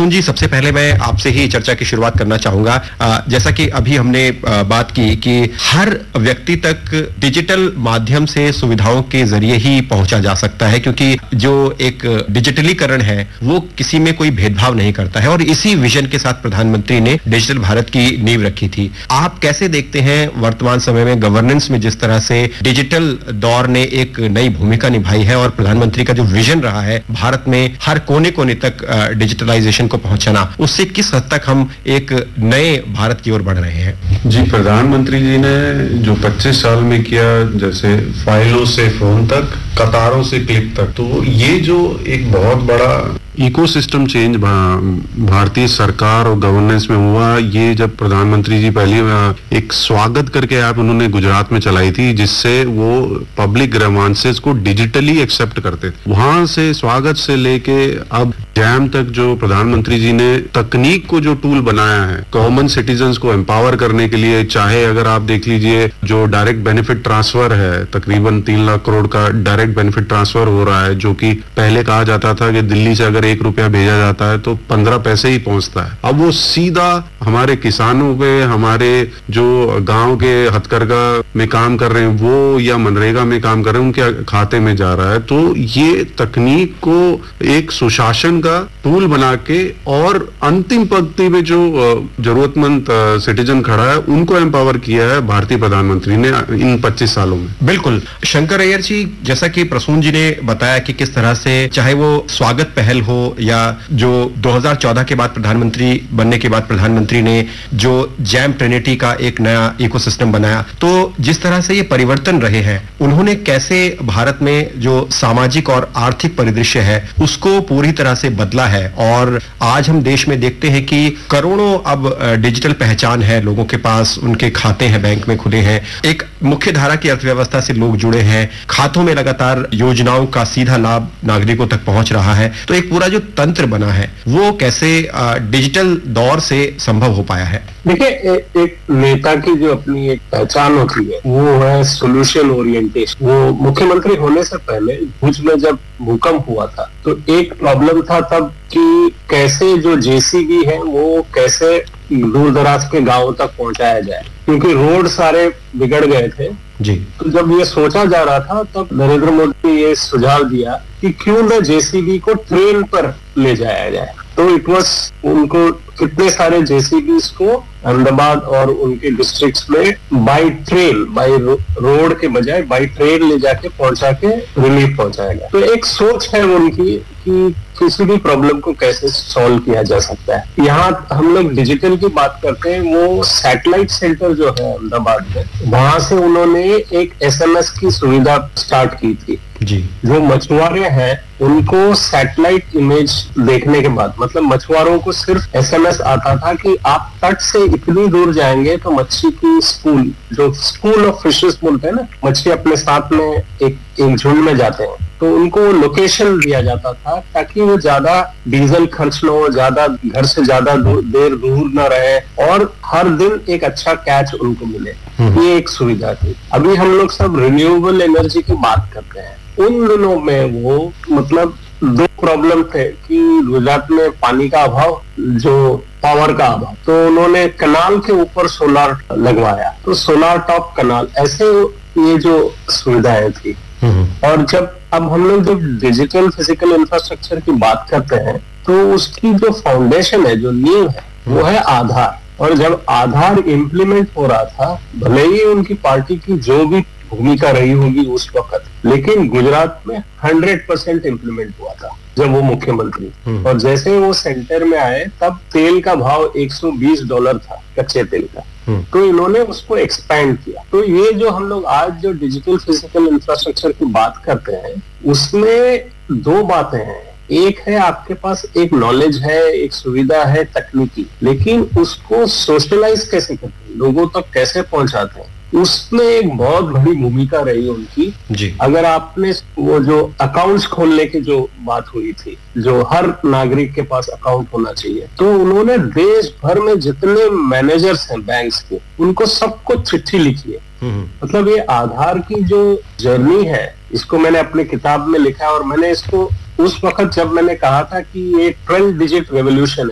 प्रसून जी, सबसे पहले मैं आपसे ही चर्चा की शुरुआत करना चाहूंगा। जैसा कि अभी हमने बात की कि हर व्यक्ति तक डिजिटल माध्यम से सुविधाओं के जरिए ही पहुंचा जा सकता है, क्योंकि जो एक डिजिटलीकरण है वो किसी में कोई भेदभाव नहीं करता है, और इसी विजन के साथ प्रधानमंत्री ने डिजिटल भारत की नींव रखी थी। आप कैसे देखते हैं वर्तमान समय में गवर्नेंस में जिस तरह से डिजिटल दौर ने एक नई भूमिका निभाई है, और प्रधानमंत्री का जो विजन रहा है भारत में हर कोने कोने तक डिजिटलाइजेशन को पहुंचाना, उससे किस हद तक हम एक नए भारत की ओर बढ़ रहे हैं? जी, प्रधानमंत्री जी ने जो 25 साल में किया, जैसे फाइलों से फोन तक, कतारों से क्लिक तक, तो ये जो एक बहुत बड़ा इकोसिस्टम चेंज भारतीय सरकार और गवर्नेंस में हुआ, ये जब प्रधानमंत्री जी पहली एक स्वागत करके ऐप उन्होंने गुजरात में चलाई थी, जिससे वो पब्लिक ग्रीवांसेस को डिजिटली एक्सेप्ट करते थे। वहां से स्वागत से लेके अब जैम तक जो प्रधानमंत्री जी ने तकनीक को जो टूल बनाया है कॉमन सिटीजन्स को एम्पावर करने के लिए, चाहे अगर आप देख लीजिए जो डायरेक्ट बेनिफिट ट्रांसफर है, तकरीबन 3 लाख करोड़ का डायरेक्ट बेनिफिट ट्रांसफर हो रहा है, जो कि पहले कहा जाता था कि दिल्ली से अगर 1 रुपया भेजा जाता है तो 15 पैसे ही पहुंचता है। अब वो सीधा हमारे किसानों पे, हमारे जो गांव के हथकरघा में काम कर रहे हैं वो, या मनरेगा में काम कर रहे हैं, उनके खाते में जा रहा है। तो ये तकनीक को एक सुशासन का टूल बना के, और अंतिम पंक्ति में जो जरूरतमंद सिटीजन खड़ा है उनको एम्पावर किया है भारतीय प्रधानमंत्री ने इन 25 सालों में। बिल्कुल शंकर अय्यर जी, जैसा कि प्रसून जी ने बताया कि किस तरह से चाहे वो स्वागत पहल हो, या जो 2014 के बाद प्रधानमंत्री बनने के बाद प्रधानमंत्री ने जो जैम ट्रिनिटी का एक नया इकोसिस्टम बनाया, तो जिस तरह से ये परिवर्तन रहे हैं, उन्होंने कैसे भारत में जो सामाजिक और आर्थिक परिदृश्य है उसको पूरी तरह से बदला है। और आज हम देश में देखते हैं कि करोड़ों अब डिजिटल पहचान है लोगों के पास, उनके खाते हैं बैंक में खुले हैं, एक मुख्य धारा की अर्थव्यवस्था से लोग जुड़े हैं, खातों में लगातार योजनाओं का सीधा लाभ नागरिकों तक पहुंच रहा है। तो एक पूरा जो तंत्र बना है वो कैसे डिजिटल दौर से संभव हो पाया है? देखिए, एक नेता की जो अपनी एक पहचान होती है वो है सोल्यूशन ओरिएंटेशन। वो मुख्यमंत्री होने से पहले भुज में जब भूकंप हुआ था तो एक प्रॉब्लम था तब कि कैसे जो जेसीबी है वो कैसे दूर दराज के गांवों तक पहुंचाया जाए, क्योंकि रोड सारे बिगड़ गए थे जी। तो जब ये सोचा जा रहा था तब नरेंद्र मोदी ने ये सुझाव दिया कि क्यों न जेसीबी को ट्रेन पर ले जाया जाए। तो इट वॉज, उनको कितने सारे जेसीबीज को अहमदाबाद और उनके डिस्ट्रिक्ट्स में बाय ट्रेन, बाय रोड के बजाय बाय ट्रेन ले जाके पहुंचा के रिलीफ पहुंचाया गया। तो एक सोच है उनकी कि किसी भी प्रॉब्लम को कैसे सॉल्व किया जा सकता है। यहाँ हम लोग डिजिटल की बात करते हैं, वो सैटेलाइट सेंटर जो है अहमदाबाद में, वहां से उन्होंने एक SMS की सुविधा स्टार्ट की थी जी। जो मछुआरे हैं उनको सैटेलाइट इमेज देखने के बाद, मतलब मछुआरों को सिर्फ SMS आता था कि आप तट से इतनी दूर जाएंगे तो मच्छी की स्कूल, जो स्कूल ऑफ फिशेस बोलते हैं ना, मच्छी अपने साथ में एक झुंड में जाते हैं, तो उनको लोकेशन दिया जाता था ताकि वो ज्यादा डीजल खर्च न हो, ज्यादा घर से ज्यादा देर दूर न रहे, और हर दिन एक अच्छा कैच उनको मिले। ये एक सुविधा थी। अभी हम लोग सब रिन्यूएबल एनर्जी की बात करते हैं, उन दिनों में वो मतलब 2 प्रॉब्लम थे कि गुजरात में पानी का अभाव, जो पावर का अभाव, तो उन्होंने कनाल के ऊपर सोलार लगवाया, तो सोलार टॉप कनाल, ऐसे ये जो सुविधाएं थी। और अब हम लोग जब डिजिटल फिजिकल इंफ्रास्ट्रक्चर की बात करते हैं तो उसकी जो फाउंडेशन है, जो नींव है, वो है आधार। और जब आधार इम्प्लीमेंट हो रहा था, भले ही उनकी पार्टी की जो भी भूमिका रही होगी उस वक्त, लेकिन गुजरात में 100% इम्प्लीमेंट हुआ था जब वो मुख्यमंत्री। और जैसे वो सेंटर में आए तब तेल का भाव $120 था, कच्चे तेल का, तो इन्होंने उसको एक्सपैंड किया। तो ये जो हम लोग आज जो डिजिटल फिजिकल इंफ्रास्ट्रक्चर की बात करते हैं, उसमें 2 बातें हैं। एक है आपके पास एक नॉलेज है, एक सुविधा है तकनीकी, लेकिन उसको सोशलाइज कैसे करते हैं, लोगों तक कैसे पहुंचाते हैं, उसमें एक बहुत बड़ी भूमिका रही उनकी जी। अगर आपने वो जो अकाउंट्स खोलने की जो बात हुई थी, जो हर नागरिक के पास अकाउंट होना चाहिए, तो उन्होंने देश भर में जितने मैनेजर्स हैं बैंक्स के, उनको सबको चिट्ठी लिखी है। मतलब ये आधार की जो जर्नी है, इसको मैंने अपने किताब में लिखा है, और मैंने इसको उस वक्त जब मैंने कहा था कि ये 12 डिजिट रेवोल्यूशन है,